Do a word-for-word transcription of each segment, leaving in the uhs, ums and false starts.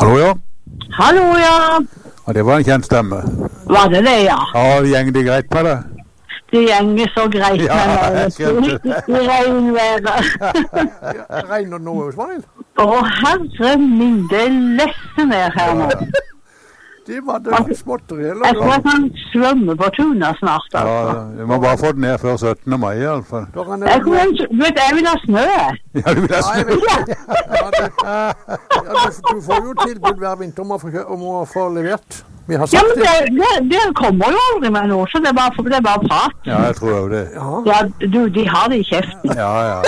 Hallo, ja. Hallo, ja. Og det var en kjent stemme. Var det det, ja? Ja, det gjenger det greit på det? Det gjenger så greit Ja, jeg skjønte. med regnværet. Regner det nå, Svanhild? Å, herre min, det lesser ned her nå. Det var det småtteri, eller? Jeg tror jeg kan svømme på tuna snart, Ja, altså. du må bare få den ned før syttende mai i alle fall. Da kan Jeg, jeg... kunne, du vet, jeg vil ha snø. Ja, du vil ha Nei, jeg snø. vet ikke. Ja, det... ja, du, du får jo tilbud hver vinter om å få, om å få levert. Vi har Ja, sagt men det, det, det kommer jo aldri med noe, så det er bare, det er bare prat. Ja, jeg tror jo det. Ja. Ja, du, de har det i kjeften. Ja, ja.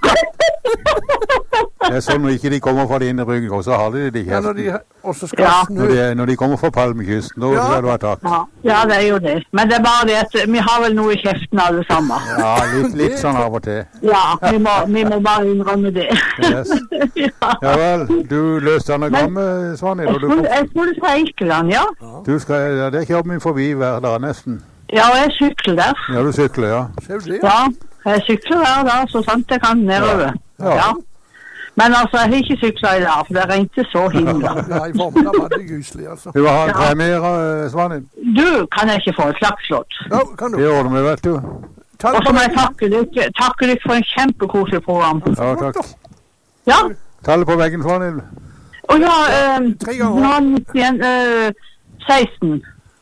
Det er sånn når ikke de kommer fra det inne ryggen, og så har de det i Ja, når kjeften. de også skal Ja. snø. Når de, når de kommer fra Palmekysten, da Ja. skal du ha takk. Ja, ja, det er jo det. Men det er bare det at vi har vel noe i kjeften alle sammen. Ja, litt, litt sånn av og til. Ja, vi må, vi må bare innrømme det. Yes. Ja. Ja vel, du løste anagrammet, Svanhild, Jeg og du, skulle, jeg skulle til Eikeland, ja. du skal, ja, det kjører vi forbi hver dag nesten. Ja, og jeg sykler der. Ja, du sykler, ja. Ser du det? Ja, jeg sykler hver dag, så sant jeg kan nedover. Ja. Ja. Men altså, jeg har ikke syklet i dag, for det regnet så himla. Ja, i formiddag var det gyselig, altså. Du vil ha en Ja. premiere, Svanhild? Du, kan jeg ikke få et flakslodd? Ja, kan du? Det ordner vi, vet du. Ta Og så må jeg takke dere, takke dere for en kjempekoselig program. Ja, takk. Ja, Tallet på veggen, Svanhild. og ja, eh, Tre ganger. nå er det igjen, eh, seksten.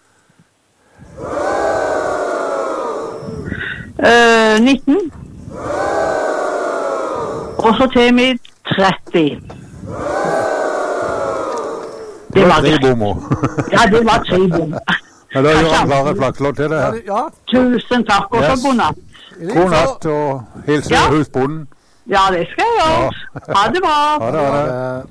Eh, nitten. Og så til vi tretti. Det var Tre det. bommer. Ja, det var tre bom. Ja, da gjør han klar et flakslåd til det Ja, her. det- ja. Tusen takk, og så Yes. god natt. God natt og hilse Ja. husbonden. Ja, det skal jeg gjøre. Ha det bra. Ha det, ha det.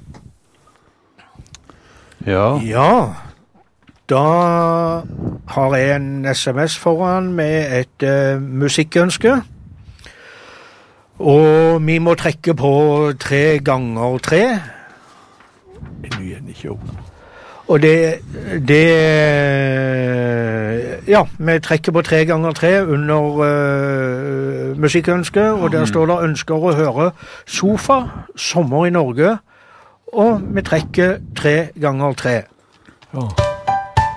Ja. Ja, da har jeg en sms foran med et uh, musikkønske. Og vi må trekke på tre ganger tre. Og det, det Ja, vi trekker på tre ganger tre under uh, musikkønske, og der står det 'ønsker å høre Sofa, sommer i Norge', og vi trekker tre ganger tre. Ja.